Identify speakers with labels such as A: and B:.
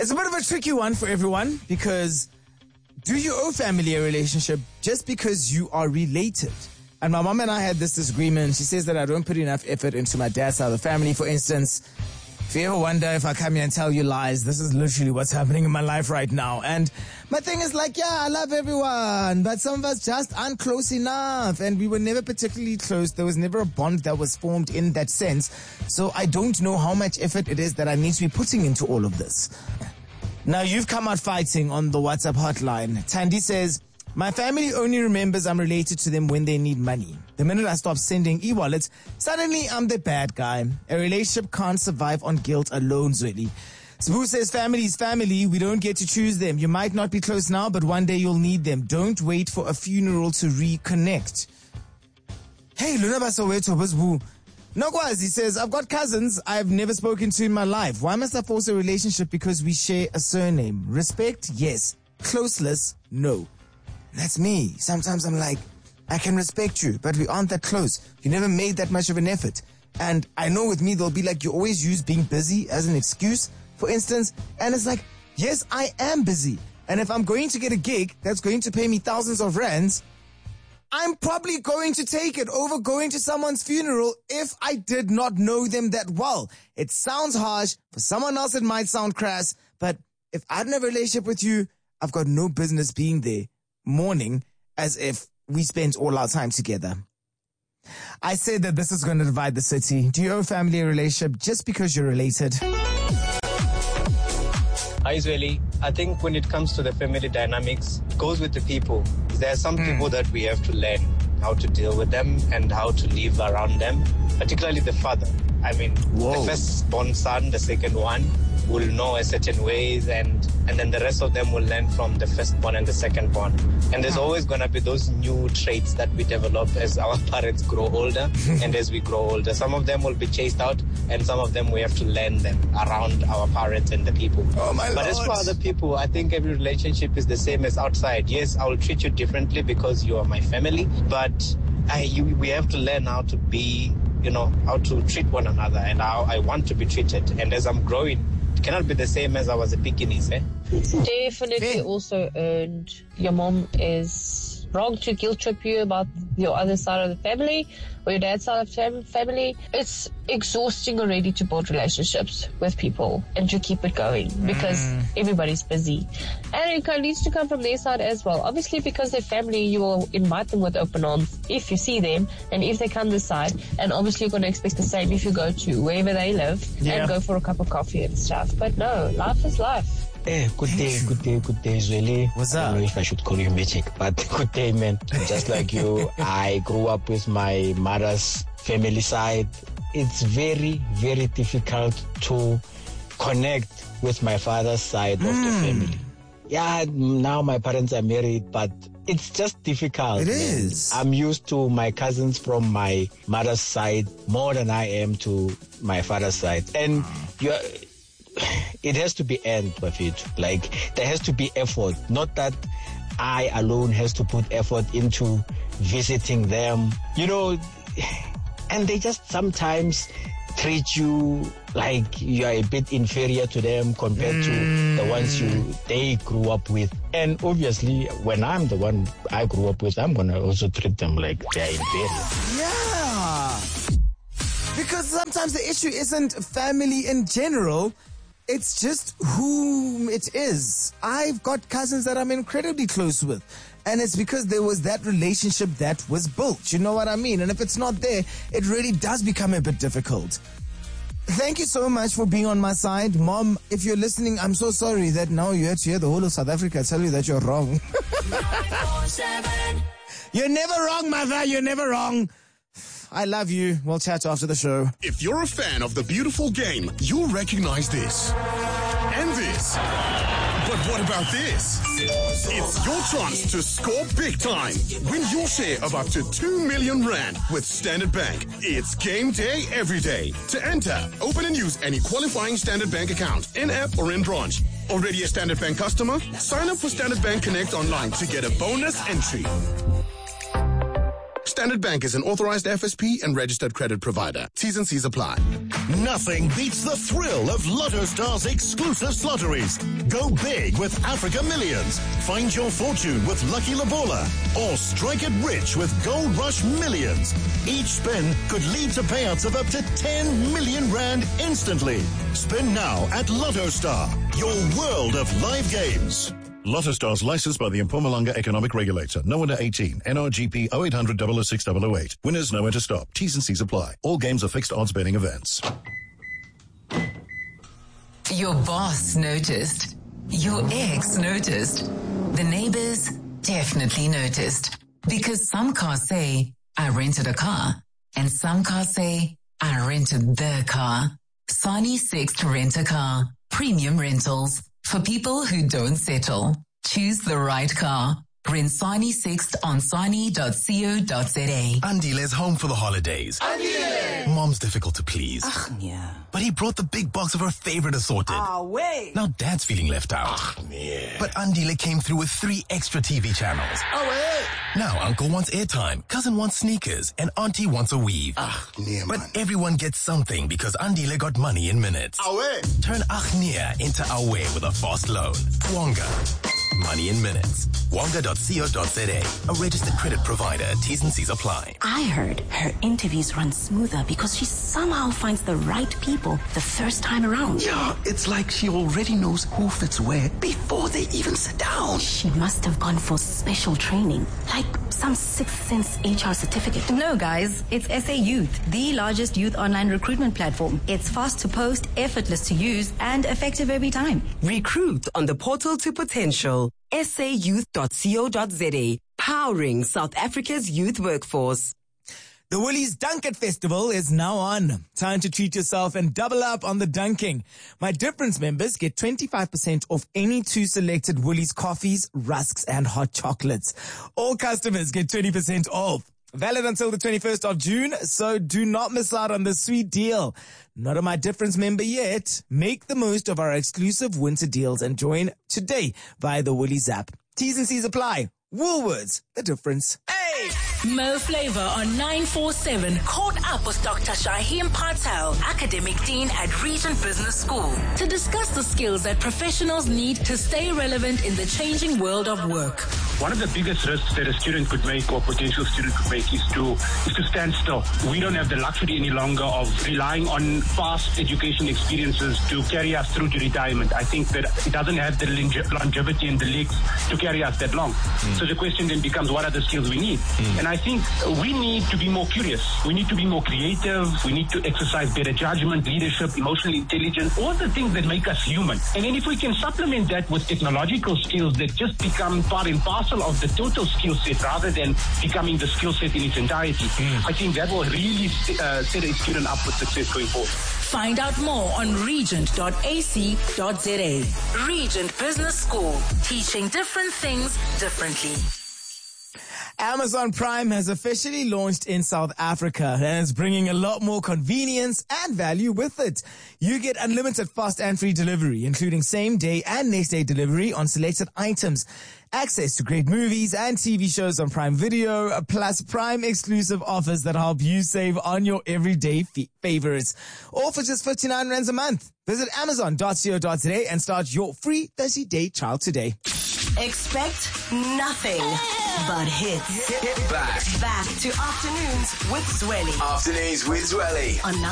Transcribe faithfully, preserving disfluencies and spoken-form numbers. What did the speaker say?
A: It's a bit of a tricky one for everyone because do you owe family a relationship just because you are related? And my mom and I had this disagreement. She says that I don't put enough effort into my dad's side of the family. For instance, if you ever wonder if I come here and tell you lies, this is literally what's happening in my life right now. And my thing is like, yeah, I love everyone, but some of us just aren't close enough. And we were never particularly close. There was never a bond that was formed in that sense. So I don't know how much effort it is that I need to be putting into all of this. Now, you've come out fighting on the WhatsApp hotline. Tandy says, my family only remembers I'm related to them when they need money. The minute I stop sending e-wallets, suddenly I'm the bad guy. A relationship can't survive on guilt alone, Zweli. Sbu says family is family. We don't get to choose them. You might not be close now, but one day you'll need them. Don't wait for a funeral to reconnect. Hey, Luna Basoweto, Sbu. Nogwaz, he says, I've got cousins I've never spoken to in my life. Why must I force a relationship because we share a surname? Respect, yes. Closeness, no. That's me. Sometimes I'm like, I can respect you, but we aren't that close. You never made that much of an effort. And I know with me, they'll be like, you always use being busy as an excuse, for instance. And it's like, yes, I am busy. And if I'm going to get a gig that's going to pay me thousands of rands, I'm probably going to take it over going to someone's funeral if I did not know them that well. It sounds harsh. For someone else, it might sound crass. But if I don't have a relationship with you, I've got no business being there mourning as if we spent all our time together. I said that this is going to divide the city. Do you owe family a relationship just because you're related?
B: Hi, Zweli. I think when it comes to the family dynamics, it goes with the people. There are some mm. people that we have to learn how to deal with them and how to live around them, particularly the father. I mean, Whoa. the first-born son, the second one, will know a certain ways, and, and then the rest of them will learn from the firstborn and the secondborn. And there's always going to be those new traits that we develop as our parents grow older and as we grow older. Some of them will be chased out, and some of them we have to learn them around our parents and the people.
A: Oh my
B: but
A: Lord.
B: As for other people, I think every relationship is the same as outside. Yes, I will treat you differently because you are my family, but I, you, we have to learn how to be, you know, how to treat one another and how I want to be treated. And as I'm growing, it cannot be the same as I was a beginning, eh?
C: Definitely also earned. Your mom is wrong to guilt trip you about your other side of the family or your dad's side of the family. It's exhausting already to build relationships with people and to keep it going because mm. everybody's busy. And it needs to come from their side as well. Obviously, because they're family, you will invite them with open arms if you see them and if they come this side. And obviously, you're going to expect the same if you go to wherever they live yeah. and go for a cup of coffee and stuff. But no, life is life.
D: Hey, good day, good day, good day, Zweli.
A: What's up?
D: I don't know if I should call you Magic, but good day, man. Just like you, I grew up with my mother's family side. It's very, very difficult to connect with my father's side mm. of the family. Yeah, now my parents are married, but it's just difficult.
A: It
D: man.
A: is.
D: I'm used to my cousins from my mother's side more than I am to my father's side. And you're... it has to be earned, Bafit. Like, there has to be effort. Not that I alone has to put effort into visiting them. You know, and they just sometimes treat you like you are a bit inferior to them compared mm. to the ones you they grew up with. And obviously, when I'm the one I grew up with, I'm going to also treat them like they're inferior.
A: Yeah. Because sometimes the issue isn't family in general. It's just who it is. I've got cousins that I'm incredibly close with. And it's because there was that relationship that was built. You know what I mean? And if it's not there, it really does become a bit difficult. Thank you so much for being on my side. Mom, if you're listening, I'm so sorry that now you had to hear the whole of South Africa tell you that you're wrong. You're never wrong, mother. You're never wrong. I love you. We'll chat after the show.
E: If you're a fan of the beautiful game, you'll recognize this. And this. But what about this? It's your chance to score big time. Win your share of up to two million rand with Standard Bank. It's game day every day. To enter, open and use any qualifying Standard Bank account, in-app or in branch. Already a Standard Bank customer? Sign up for Standard Bank Connect online to get a bonus entry. Standard Bank is an authorized F S P and registered credit provider. T's and C's apply.
F: Nothing beats the thrill of Lotto Star's exclusive lotteries. Go big with Africa Millions. Find your fortune with Lucky Labola. Or strike it rich with Gold Rush Millions. Each spin could lead to payouts of up to ten million rand instantly. Spin now at Lotto Star, your world of live games.
G: Lotto Stars licensed by the Mpumalanga Economic Regulator. No under eighteen. N R G P oh eight hundred, double oh six, double oh eight. Winners know where to stop. T's and C's apply. All games are fixed odds betting events.
H: Your boss noticed. Your ex noticed. The neighbors definitely noticed. Because some cars say, I rented a car. And some cars say, I rented the car. Sani Sixt Rent a Car. Premium rentals. For people who don't settle. Choose the right car. Rent Sani Sixt on sani dot co dot za.
I: Andile's home for the holidays.
J: Andile!
I: Mom's difficult to please.
J: Ach, yeah.
I: But he brought the big box of her favorite assorted.
J: Ah, wait.
I: Now Dad's feeling left out.
J: Ach, yeah.
I: But Andile came through with three extra T V channels.
J: Oh, wait.
I: Now Uncle wants airtime, Cousin wants sneakers, and Auntie wants a weave.
J: Ach, yeah,
I: But
J: man.
I: everyone gets something because Andile got money in minutes.
J: Awe.
I: Turn Achnia into Awe with a fast loan. Wonga. Money in minutes. Wonga dot co dot za. A registered credit provider. T's and C's apply.
K: I heard her interviews run smoother because she somehow finds the right people the first time around.
J: Yeah, it's like she already knows who fits where before they even sit down.
K: She must have gone for special training, like some Sixth Sense H R certificate.
L: No, guys, it's S A Youth, the largest youth online recruitment platform. It's fast to post, effortless to use, and effective every time.
M: Recruit on the portal to potential. S A youth dot co dot za. Powering South Africa's youth workforce.
A: The Woolies Dunk It Festival is now on. Time to treat yourself and double up on the dunking. My Difference members get twenty-five percent off any two selected Woolies coffees, rusks, and hot chocolates. All customers get twenty percent off. Valid until the twenty-first of June, so do not miss out on this sweet deal. Not a My Difference member yet? Make the most of our exclusive winter deals and join today via the Woolies app. T's and C's apply. Woolworths, the difference.
N: Hey! Mo Flavor on nine four seven caught up with Doctor Shaheen Patel, Academic Dean at Regent Business School, to discuss the skills that professionals need to stay relevant in the changing world of work.
O: One of the biggest risks that a student could make or potential student could make is to is to stand still. We don't have the luxury any longer of relying on past education experiences to carry us through to retirement. I think that it doesn't have the longevity and the legs to carry us that long. Mm. So the question then becomes, what are the skills we need? Mm. And I think we need to be more curious. We need to be more creative. We need to exercise better judgment, leadership, emotional intelligence, all the things that make us human. And then if we can supplement that with technological skills that just become part and parcel of the total skill set rather than becoming the skill set in its entirety, mm. I think that will really uh, set a student up for success going forward.
N: Find out more on regent dot a c dot za. Regent Business School, teaching different things differently.
A: Amazon Prime has officially launched in South Africa and is bringing a lot more convenience and value with it. You get unlimited fast and free delivery, including same day and next day delivery on selected items. Access to great movies and T V shows on Prime Video, plus Prime exclusive offers that help you save on your everyday f- favorites. All for just fifty-nine rands a month. Visit amazon dot co dot za and start your free thirty-day trial today.
M: Expect nothing but hits.
P: Hit back.
M: Back to Afternoons with Zweli.
P: Afternoons with Zweli.
M: On